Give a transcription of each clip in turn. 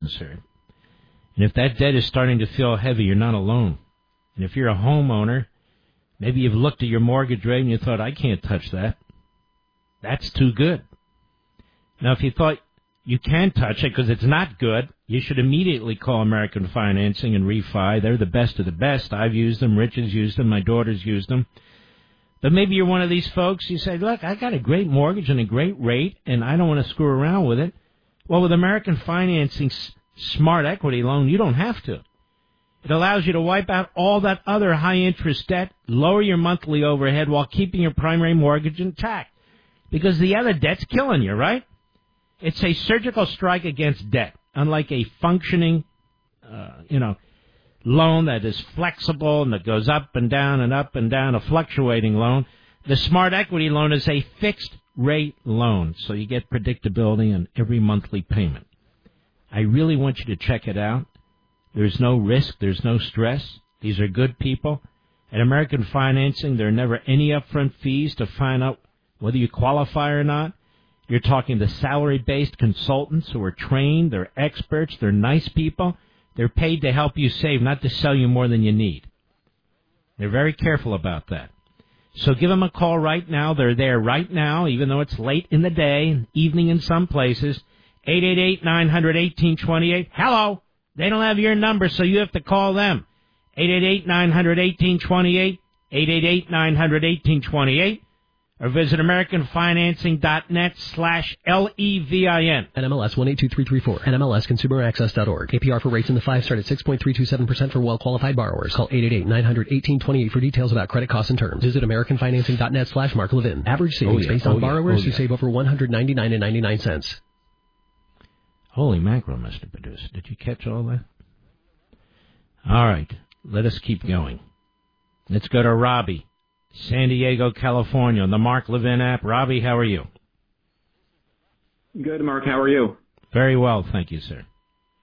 concerned. And if that debt is starting to feel heavy, you're not alone. And if you're a homeowner, maybe you've looked at your mortgage rate and you thought, I can't touch that. That's too good. Now, if you thought you can touch it because it's not good, you should immediately call American Financing and refi. They're the best of the best. I've used them. Rich has used them. My daughter's used them. But maybe you're one of these folks, you say, look, I got a great mortgage and a great rate, and I don't want to screw around with it. Well, with American Financing's Smart Equity Loan, you don't have to. It allows you to wipe out all that other high-interest debt, lower your monthly overhead while keeping your primary mortgage intact. Because the other debt's killing you, right? It's a surgical strike against debt, unlike a functioning, loan that is flexible and that goes up and down, a fluctuating loan. The Smart Equity Loan is a fixed-rate loan, so you get predictability in every monthly payment. I really want you to check it out. There's no risk. There's no stress. These are good people. At American Financing, there are never any upfront fees to find out whether you qualify or not. You're talking to salary-based consultants who are trained. They're experts. They're nice people. They're paid to help you save, not to sell you more than you need. They're very careful about that. So give them a call right now. They're there right now, even though it's late in the day, evening in some places. 888-900-1828. Hello. They don't have your number, so you have to call them. 888-900-1828. 888-900-1828. Or visit AmericanFinancing.net/LEVIN. NMLS 182334. NMLSConsumerAccess.org. APR for rates in the 5 start at 6.327% for well-qualified borrowers. Call 888-900-1828 for details about credit costs and terms. Visit AmericanFinancing.net/Mark Levin. Average savings based on borrowers who save over $199.99. Holy mackerel, Mr. Producer. Did you catch all that? All right. Let us keep going. Let's go to Robbie. San Diego, California, on the Mark Levin app. Robbie, how are you? Good, Mark. How are you? Very well, thank you, sir.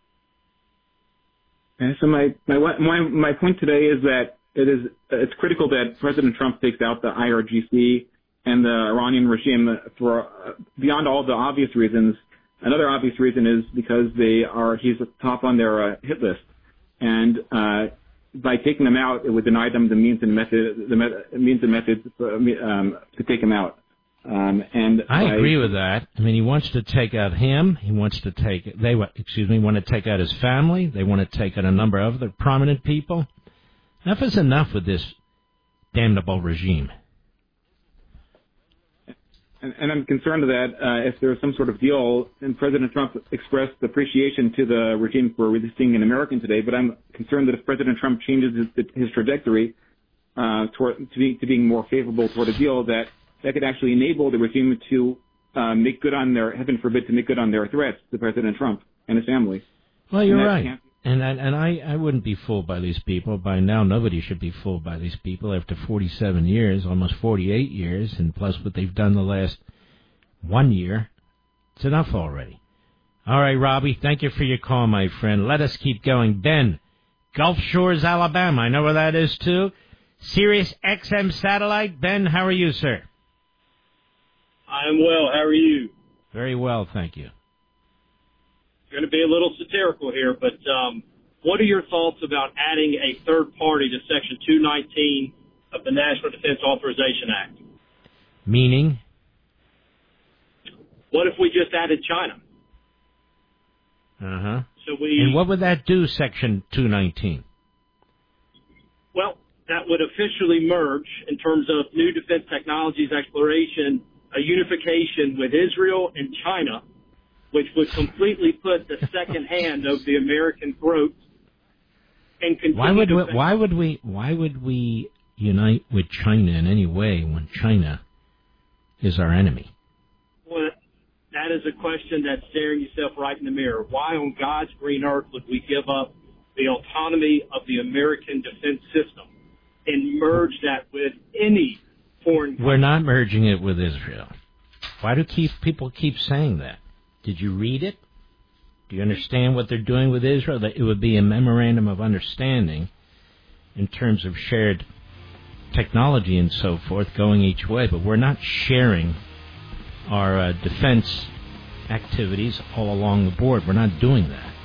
And so my point today is that it's critical that President Trump takes out the IRGC and the Iranian regime for beyond all the obvious reasons. Another obvious reason is because he's top on their hit list, and by taking them out, it would deny them the means and methods to take him out. And I agree with that. I mean, he wants to take out him. He wants to want to take out his family. They want to take out a number of other prominent people. Enough is enough with this damnable regime. And I'm concerned that if there's some sort of deal, and President Trump expressed appreciation to the regime for releasing an American today, but I'm concerned that if President Trump changes his trajectory to being more favorable toward a deal, that could actually enable the regime to make good on their, heaven forbid, to make good on their threats to President Trump and his family. Well, you're right. And I wouldn't be fooled by these people. By now, nobody should be fooled by these people after 47 years, almost 48 years, and plus what they've done the last 1 year. It's enough already. All right, Robbie, thank you for your call, my friend. Let us keep going. Ben, Gulf Shores, Alabama. I know where that is, too. Sirius XM Satellite. Ben, how are you, sir? I'm well. How are you? Very well, thank you. Going to be a little satirical here, but what are your thoughts about adding a third party to Section 219 of the National Defense Authorization Act? Meaning? What if we just added China? Uh-huh. And what would that do, Section 219? Well, that would officially merge, in terms of new defense technologies exploration, a unification with Israel and China, which would completely put the second hand over the American throat and continue. Why would we unite with China in any way when China is our enemy? Well, that is a question that's staring yourself right in the mirror. Why on God's green earth would we give up the autonomy of the American defense system and merge that with any foreign country? We're not merging it with Israel. Why do people keep saying that? Did you read it? Do you understand what they're doing with Israel? That it would be a memorandum of understanding in terms of shared technology and so forth going each way, but we're not sharing our defense activities all along the board. We're not doing that.